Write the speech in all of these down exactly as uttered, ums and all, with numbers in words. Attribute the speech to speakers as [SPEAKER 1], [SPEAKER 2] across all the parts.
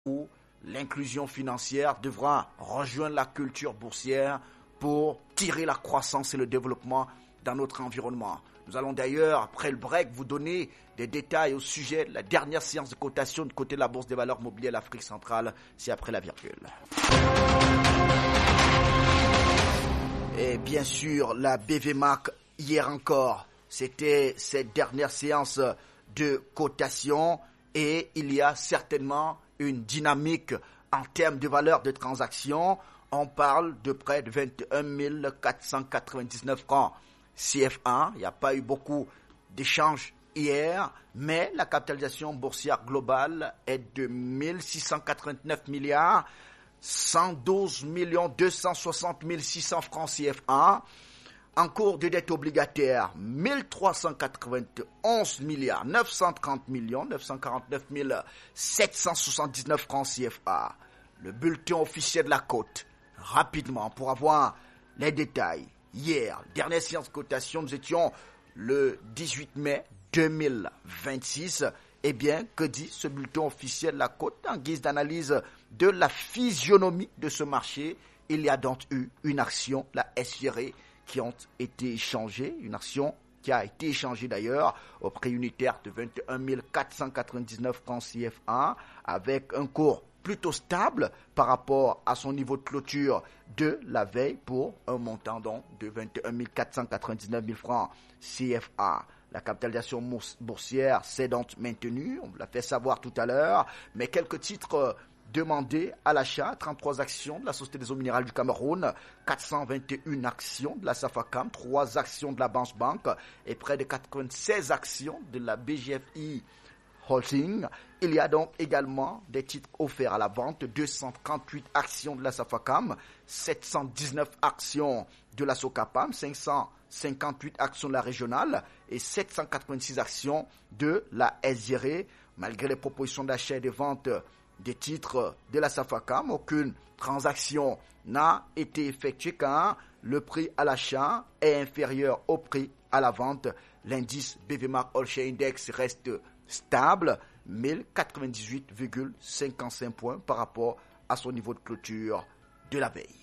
[SPEAKER 1] où l'inclusion financière devra rejoindre la culture boursière pour tirer la croissance et le développement dans notre environnement. Nous allons d'ailleurs, après le break, vous donner des détails au sujet de la dernière séance de cotation du côté de la Bourse des valeurs mobilières de l'Afrique centrale. C'est après la virgule. Et bien sûr, la B V M A C, hier encore, c'était cette dernière séance de cotation et il y a certainement une dynamique en termes de valeur de transaction. On parle de près de vingt et un mille quatre cent quatre-vingt-dix-neuf francs C F A. Il n'y a pas eu beaucoup d'échanges hier, mais la capitalisation boursière globale est de mille six cent quatre-vingt-neuf milliards cent douze millions deux cent soixante mille six cents francs C F A. En cours de dette obligataire, mille trois cent quatre-vingt-onze milliards neuf cent trente millions neuf cent quarante-neuf mille sept cent soixante-dix-neuf francs C F A. Le bulletin officiel de la cote, rapidement, pour avoir les détails. Hier, dernière séance de cotation, nous étions le dix-huit mai deux mille vingt-six. Eh bien, que dit ce bulletin officiel de la cote en guise d'analyse de la physionomie de ce marché? Il y a donc eu une action, la S G R E, qui ont été échangées, une action qui a été échangée d'ailleurs au prix unitaire de vingt et un mille quatre cent quatre-vingt-dix-neuf francs C F A, avec un cours plutôt stable par rapport à son niveau de clôture de la veille pour un montant donc de vingt et un mille quatre cent quatre-vingt-dix-neuf mille francs C F A. La capitalisation boursière s'est donc maintenue, on l'a fait savoir tout à l'heure, mais quelques titres demandés à l'achat, trente-trois actions de la Société des eaux minérales du Cameroun, quatre cent vingt et une actions de la Safacam, trois actions de la Banque Bank et près de quatre-vingt-seize actions de la B G F I Holding. Il y a donc également des titres offerts à la vente, deux cent trente-huit actions de la Safacam, sept cent dix-neuf actions de la Socapam, cinq cent cinquante-huit actions de la régionale et sept cent quatre-vingt-six actions de la S G R E. Malgré les propositions d'achat et de vente des titres de la Safacam, aucune transaction n'a été effectuée car le prix à l'achat est inférieur au prix à la vente. L'indice B V M A C All Share Index reste stable, mille quatre-vingt-dix-huit virgule cinquante-cinq points par rapport à son niveau de clôture de la veille.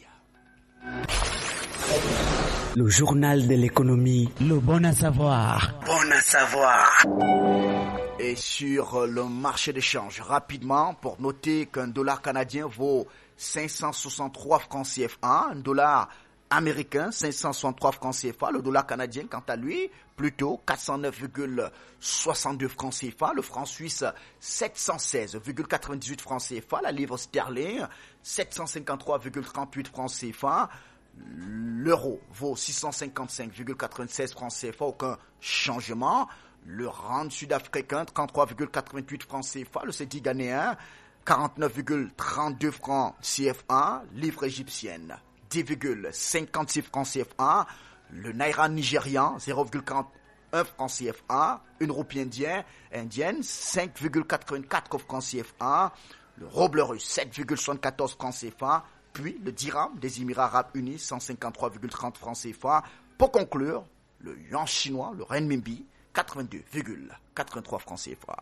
[SPEAKER 2] Le journal de l'économie, le bon à savoir.
[SPEAKER 1] Bon à savoir. Et sur le marché d'échange, rapidement, pour noter qu'un dollar canadien vaut cinq cent soixante-trois francs C F A, un dollar américain cinq cent soixante-trois francs C F A, le dollar canadien quant à lui plutôt quatre cent neuf virgule soixante-deux francs C F A, le franc suisse sept cent seize virgule quatre-vingt-dix-huit francs C F A, la livre sterling sept cent cinquante-trois virgule trente-huit francs C F A, l'euro vaut six cent cinquante-cinq virgule quatre-vingt-seize francs C F A, aucun changement. Le rand sud-africain, trente-trois virgule quatre-vingt-huit francs C F A. Le C D I ghanéen, quarante-neuf virgule trente-deux francs C F A. Livre égyptienne, dix virgule cinquante-six francs C F A. Le naira nigérian, zéro virgule quarante-et-un francs C F A. Une roupie indienne, indienne cinq virgule quatre-vingt-quatre francs C F A. Le rouble russe, sept virgule soixante-quatorze francs C F A. Puis le dirham des Émirats arabes unis, cent cinquante-trois virgule trente francs C F A. Pour conclure, le yuan chinois, le renminbi, quatre-vingt-deux virgule quatre-vingt-trois francs C F A.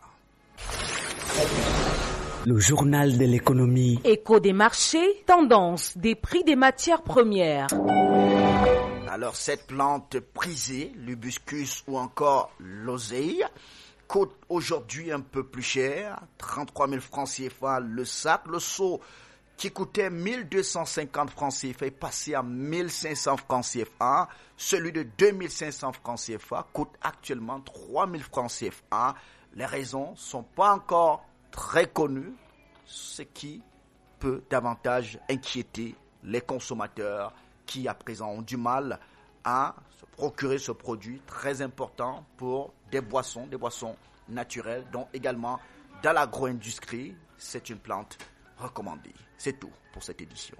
[SPEAKER 2] Le journal de l'économie.
[SPEAKER 3] Écho des marchés, tendance des prix des matières premières.
[SPEAKER 1] Alors cette plante prisée, l'hibiscus ou encore l'oseille, coûte aujourd'hui un peu plus cher, trente-trois mille francs C F A le sac. Le seau qui coûtait mille deux cent cinquante francs C F A est passé à mille cinq cents francs C F A. Celui de deux mille cinq cents francs C F A coûte actuellement trois mille francs C F A. Les raisons ne sont pas encore très connues, ce qui peut davantage inquiéter les consommateurs qui à présent ont du mal à se procurer ce produit très important pour des boissons, des boissons naturelles, dont également dans l'agro-industrie, c'est une plante recommandée. C'est tout pour cette édition.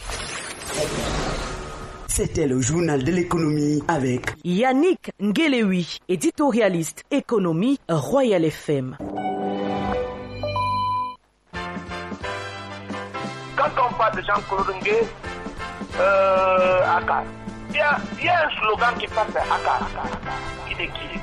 [SPEAKER 2] C'était le journal de l'économie avec
[SPEAKER 3] Yannick Ngelewi, éditorialiste économie Royal F M.
[SPEAKER 4] Quand on parle de Jean-Claude Ngué, euh, Akar, il y a, il y a un slogan qui passe à Akar, Akar, Akar. Il est qui?